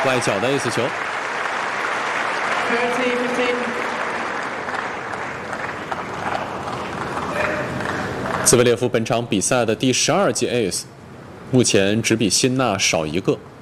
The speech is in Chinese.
外角的 ace 球。兹维列夫本场比赛的第12记 ace， 目前只比辛纳少1个。